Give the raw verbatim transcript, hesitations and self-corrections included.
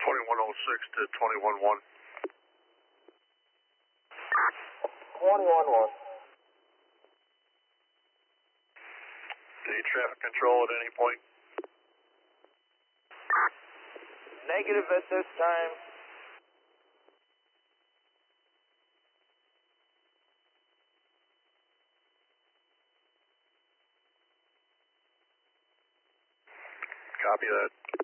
twenty-one oh six to twenty-one one. twenty-one one. Any traffic control at any point? Negative at this time. Copy that.